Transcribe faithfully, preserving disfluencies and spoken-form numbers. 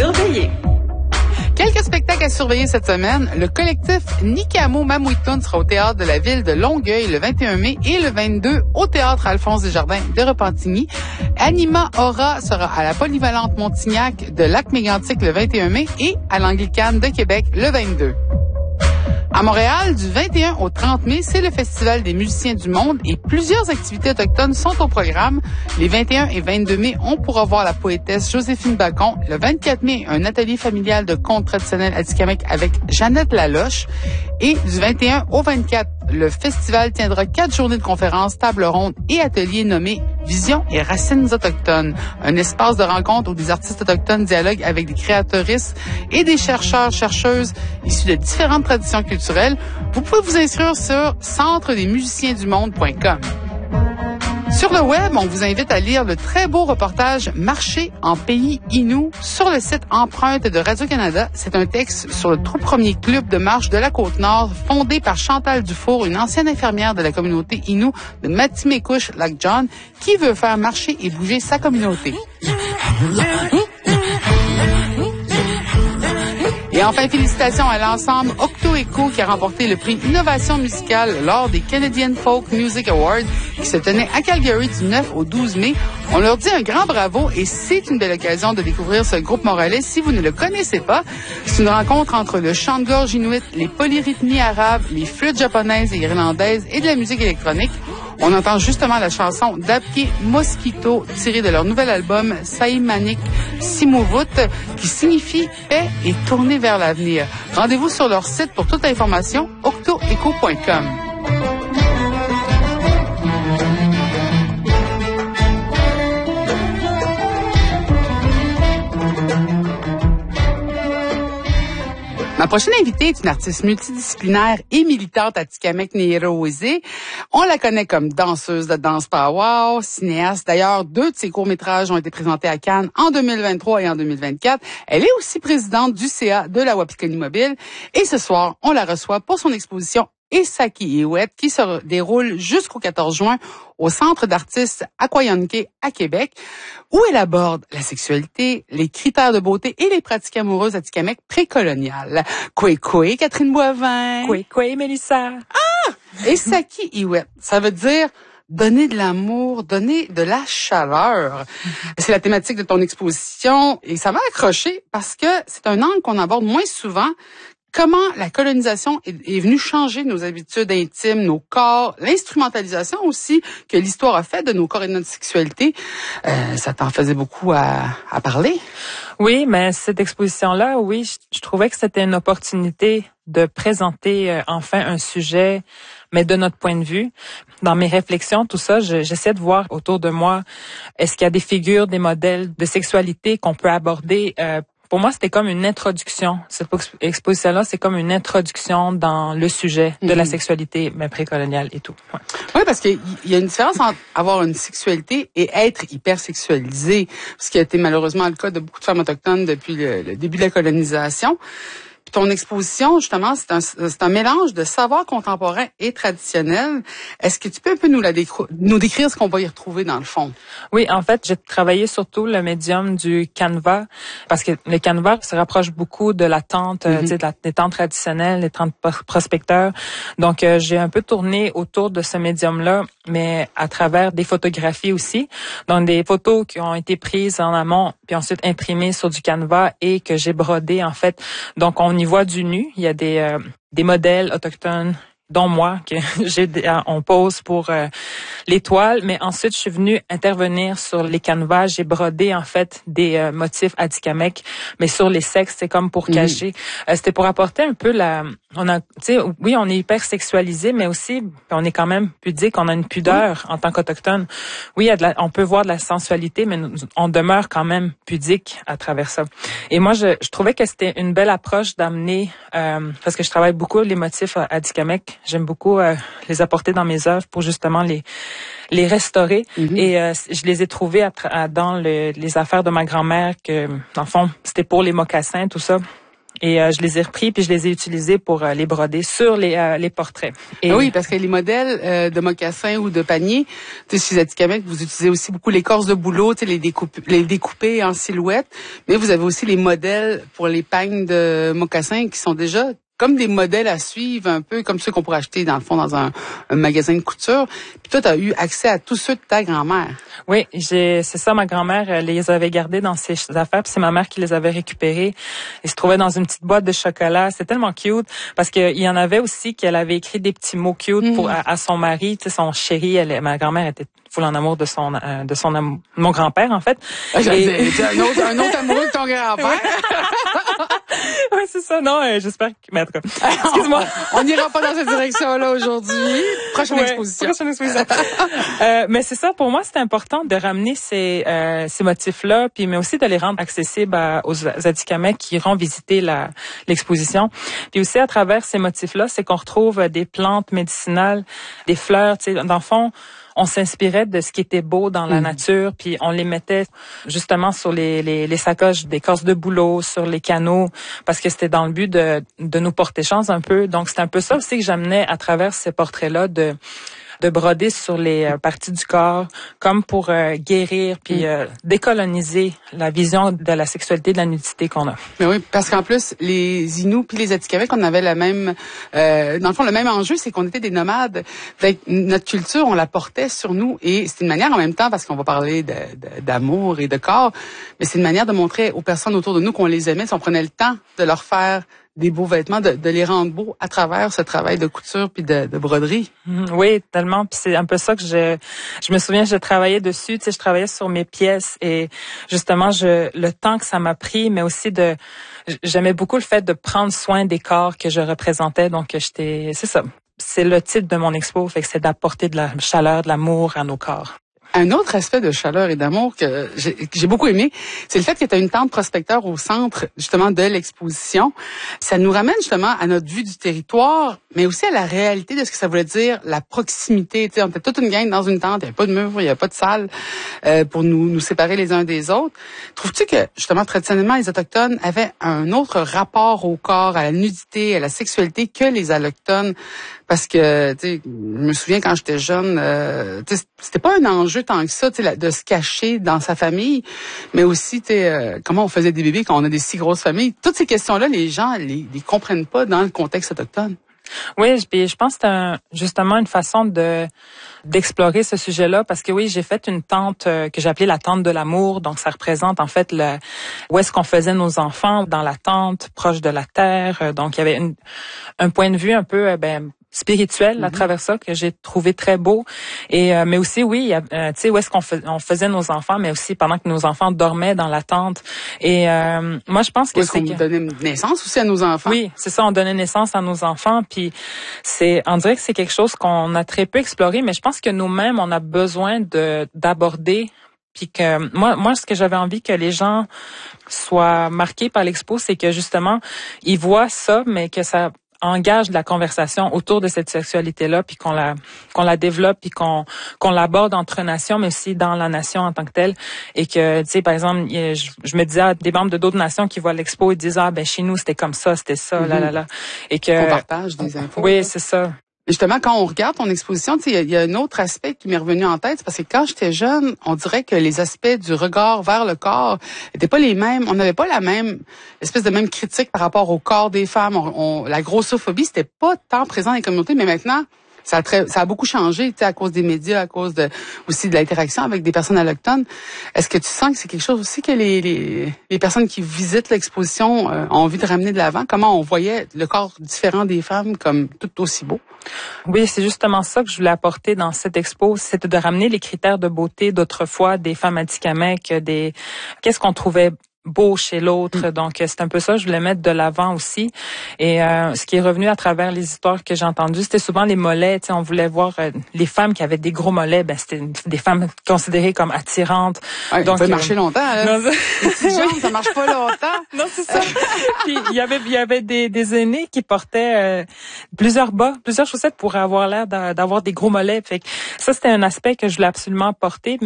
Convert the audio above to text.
surveiller. Quelques spectacles à surveiller cette semaine. Le collectif Nikamo Mamuitun sera au théâtre de la ville de Longueuil le vingt et un mai et le vingt-deux au théâtre Alphonse Desjardins de Repentigny. Anima Aura sera à la Polyvalente Montignac de Lac-Mégantic le vingt et un mai et à l'Anglicane de Québec le vingt-deux. À Montréal, du vingt et un au trente mai, c'est le Festival des musiciens du monde et plusieurs activités autochtones sont au programme. Les vingt et un et vingt-deux mai, on pourra voir la poétesse Joséphine Bacon. Le vingt-quatre mai, un atelier familial de contes traditionnels atikamekw avec Jeannette Laloche. Et du vingt et un au vingt-quatre, le festival tiendra quatre journées de conférences, tables rondes et ateliers nommés Vision et Racines autochtones. Un espace de rencontre où des artistes autochtones dialoguent avec des créatrices et des chercheurs, chercheuses issus de différentes traditions culturelles. Vous pouvez vous inscrire sur centre des musiciens du monde point com. Sur le web, on vous invite à lire le très beau reportage Marcher en pays Innu sur le site Empreinte de Radio-Canada. C'est un texte sur le tout premier club de marche de la Côte-Nord fondé par Chantal Dufour, une ancienne infirmière de la communauté Innu de Matimekouche-Lac-John, qui veut faire marcher et bouger sa communauté. Et enfin, félicitations à l'ensemble Octo Echo qui a remporté le prix Innovation musicale lors des Canadian Folk Music Awards qui se tenaient à Calgary du neuf au douze mai. On leur dit un grand bravo et c'est une belle occasion de découvrir ce groupe montréalais si vous ne le connaissez pas. C'est une rencontre entre le chant de gorge inuit, les polyrythmies arabes, les flûtes japonaises et irlandaises et de la musique électronique. On entend justement la chanson d'Apke Mosquito tirée de leur nouvel album Saimanik Simuvut qui signifie paix et tournée vers l'avenir. Rendez-vous sur leur site pour toute information, octo echo point com. Ma prochaine invitée est une artiste multidisciplinaire et militante atikamekw Nehero-Weze. On la connaît comme danseuse de danse power, cinéaste. D'ailleurs, deux de ses courts-métrages ont été présentés à Cannes en deux mille vingt-trois et en deux mille vingt-quatre. Elle est aussi présidente du C A de la Wapikoni Mobile. Et ce soir, on la reçoit pour son exposition Esaki Iwet qui se déroule jusqu'au quatorze juin au Centre d'artistes Aquayonke à Québec, où elle aborde la sexualité, les critères de beauté et les pratiques amoureuses atikamekw précoloniales. Koué koué, Catherine Boivin. Koué koué, Mélissa. Ah! Esaki Iwet, ça veut dire donner de l'amour, donner de la chaleur. C'est la thématique de ton exposition et ça m'a accroché parce que c'est un angle qu'on aborde moins souvent. Comment la colonisation est, est venue changer nos habitudes intimes, nos corps, l'instrumentalisation aussi que l'histoire a fait de nos corps et de notre sexualité. Euh, ça t'en faisait beaucoup à, à parler? Oui, mais cette exposition-là, oui, je, je trouvais que c'était une opportunité de présenter euh, enfin un sujet, mais de notre point de vue. Dans mes réflexions, tout ça, je, j'essaie de voir autour de moi, est-ce qu'il y a des figures, des modèles de sexualité qu'on peut aborder euh, Pour moi, c'était comme une introduction. Cette exposition-là, c'est comme une introduction dans le sujet de la sexualité, mais précoloniale et tout. Ouais. Oui, parce qu'il y a une différence entre avoir une sexualité et être hypersexualisé, ce qui a été malheureusement le cas de beaucoup de femmes autochtones depuis le, le début de la colonisation. Puis ton exposition, justement, c'est un, c'est un mélange de savoir contemporain et traditionnel. Est-ce que tu peux un peu nous, la décro- nous décrire ce qu'on va y retrouver dans le fond? Oui, en fait, j'ai travaillé surtout le médium du canevas, parce que le canevas se rapproche beaucoup de la tente, mm-hmm. tu sais, de la, des tentes traditionnelles, les tentes prospecteurs. Donc, euh, j'ai un peu tourné autour de ce médium-là, mais à travers des photographies aussi. Donc, des photos qui ont été prises en amont, puis ensuite imprimées sur du canevas et que j'ai brodé, en fait. Donc, on y voit du nu. Il y a des, euh, des modèles autochtones, dont moi, que j'ai, on pose pour euh, les toiles. Mais ensuite, je suis venue intervenir sur les canevas. J'ai brodé, en fait, des euh, motifs atikamekw, mais sur les sexes, c'est comme pour cacher. Mm-hmm. Euh, c'était pour apporter un peu la... On a, tu sais, oui, on est hyper sexualisé, mais aussi, on est quand même pudique. On a une pudeur en tant qu'Autochtone. Oui, il y a de la, on peut voir de la sensualité, mais on demeure quand même pudique à travers ça. Et moi, je, je trouvais que c'était une belle approche d'amener, euh, parce que je travaille beaucoup les motifs atikamekw. J'aime beaucoup euh, les apporter dans mes œuvres pour justement les les restaurer. Mm-hmm. Et euh, je les ai trouvés à, à, dans le, les affaires de ma grand-mère que, dans le fond, c'était pour les mocassins, tout ça. Et euh, je les ai repris puis je les ai utilisés pour euh, les broder sur les euh, les portraits. Et... Oui, parce que les modèles euh, de mocassins ou de paniers, tu sais, chez Atikamekw, vous utilisez aussi beaucoup l'écorce de bouleau, tu sais, les découper, les découper en silhouette, mais vous avez aussi les modèles pour les pagnes de mocassins qui sont déjà comme des modèles à suivre, un peu comme ceux qu'on pourrait acheter dans le fond dans un, un magasin de couture. Puis toi, tu as eu accès à tous ceux de ta grand-mère. Oui, j'ai c'est ça, ma grand-mère elle les avait gardés dans ses affaires, puis c'est ma mère qui les avait récupérés. Ils se trouvaient dans une petite boîte de chocolat. C'est tellement cute parce que il y en avait aussi qu'elle avait écrit des petits mots cute pour à, à son mari, tu sais, son chéri. Elle, ma grand-mère était full en amour de son euh, de son am- mon grand-père en fait. Ah, Et... un autre un autre amoureux de ton grand-père. Oui, c'est ça. Non, euh, j'espère que... Mais en tout cas, excuse-moi. On n'ira pas dans cette direction-là aujourd'hui. Prochaine ouais, exposition. Prochaine exposition. euh, mais c'est ça, pour moi, c'est important de ramener ces, euh, ces motifs-là, puis mais aussi de les rendre accessibles à, aux Atikamekw qui iront visiter la, l'exposition. Puis aussi, à travers ces motifs-là, c'est qu'on retrouve des plantes médicinales, des fleurs, tu sais, dans le fond, on s'inspirait de ce qui était beau dans la mmh. nature, puis on les mettait justement sur les, les, les sacoches d'écorce de bouleau, sur les canaux, parce que c'était dans le but de, de nous porter chance un peu. Donc, c'est un peu ça aussi que j'amenais à travers ces portraits-là, de de broder sur les euh, parties du corps, comme pour euh, guérir puis mmh. euh, décoloniser la vision de la sexualité, de la nudité qu'on a. Mais oui, parce qu'en plus, les Inuits puis les Atikamekw, on avait la même, euh, dans le fond, le même enjeu, c'est qu'on était des nomades. Fait que notre culture, on la portait sur nous, et c'est une manière en même temps, parce qu'on va parler de, de, d'amour et de corps, mais c'est une manière de montrer aux personnes autour de nous qu'on les aimait, si on prenait le temps de leur faire des beaux vêtements, de, de les rendre beaux à travers ce travail de couture puis de, de broderie. Mmh, oui, tellement. Puis c'est un peu ça que je, je me souviens, je travaillais dessus. Tu sais, je travaillais sur mes pièces et justement, je, le temps que ça m'a pris, mais aussi de, j'aimais beaucoup le fait de prendre soin des corps que je représentais. Donc, j'étais, c'est ça. C'est le titre de mon expo, fait que c'est d'apporter de la chaleur, de l'amour à nos corps. Un autre aspect de chaleur et d'amour que j'ai, que j'ai beaucoup aimé, c'est le fait que tu as une tente prospecteur au centre, justement, de l'exposition. Ça nous ramène, justement, à notre vue du territoire, mais aussi à la réalité de ce que ça voulait dire, la proximité. Tu sais, on était toute une gang dans une tente, il n'y avait pas de mur, il n'y avait pas de salle euh, pour nous, nous séparer les uns des autres. Trouves-tu que, justement, traditionnellement, les Autochtones avaient un autre rapport au corps, à la nudité, à la sexualité que les Allochtones? Parce que, tu sais, je me souviens quand j'étais jeune, euh, tu sais, c'était pas un enjeu tant que ça, tu sais, de se cacher dans sa famille, mais aussi, tu sais, euh, comment on faisait des bébés quand on a des si grosses familles. Toutes ces questions-là, les gens les, les comprennent pas dans le contexte autochtone. Oui, puis je pense que c'est un, justement une façon de d'explorer ce sujet-là, parce que oui, j'ai fait une tente euh, que j'ai appelée la tente de l'amour. Donc, ça représente en fait le, où est-ce qu'on faisait nos enfants dans la tente, proche de la terre. Donc, il y avait une, un point de vue un peu, euh, ben spirituel mm-hmm. à travers ça que j'ai trouvé très beau, et euh, mais aussi oui, euh, tu sais, où est-ce qu'on fais, on faisait nos enfants, mais aussi pendant que nos enfants dormaient dans la tente. Et euh, moi je pense que c'est qu'on que... donnait naissance aussi à nos enfants. Oui, c'est ça, on donnait naissance à nos enfants, puis c'est, on dirait que c'est quelque chose qu'on a très peu exploré, mais je pense que nous-mêmes on a besoin de d'aborder. Puis que moi, moi, ce que j'avais envie que les gens soient marqués par l'expo, c'est que justement ils voient ça, mais que ça engage de la conversation autour de cette sexualité-là, puis qu'on la qu'on la développe, puis qu'on qu'on l'aborde entre nations, mais aussi dans la nation en tant que telle. Et que, tu sais, par exemple, je, je me disais à des membres de d'autres nations qui voient l'expo, ils disent, ah, ben chez nous, c'était comme ça, c'était ça, mm-hmm. là, là, là. Et que... On partage des infos. Oui, c'est ça. Justement, quand on regarde ton exposition, il y, y a un autre aspect qui m'est revenu en tête, c'est parce que quand j'étais jeune, on dirait que les aspects du regard vers le corps étaient pas les mêmes. On n'avait pas la même espèce de même critique par rapport au corps des femmes. On, on, la grossophobie, c'était pas tant présent dans les communautés, mais maintenant, ça a, très, ça a beaucoup changé, tu sais, à cause des médias, à cause de aussi de l'interaction avec des personnes allochtones. Est-ce que tu sens que c'est quelque chose aussi que les, les, les personnes qui visitent l'exposition euh, ont envie de ramener de l'avant? Comment on voyait le corps différent des femmes comme tout aussi beau? Oui, c'est justement ça que je voulais apporter dans cette expo, c'était de ramener les critères de beauté d'autrefois des femmes Atikamekw, des qu'est-ce qu'on trouvait beau chez l'autre. Donc, c'est un peu ça, je voulais mettre de l'avant aussi. Et euh, ce qui est revenu à travers les histoires que j'ai entendues, c'était souvent les mollets. Tu sais, on voulait voir euh, les femmes qui avaient des gros mollets, ben c'était des femmes considérées comme attirantes. Ouais, donc, ça peut euh, marcher longtemps. Là. Non, ça... Les petites jambes, ça marche pas longtemps. Non, c'est ça. Puis il y avait il y avait des des aînés qui portaient euh, plusieurs bas, plusieurs chaussettes pour avoir l'air d'avoir des gros mollets. Fait que ça, c'était un aspect que je voulais absolument porter.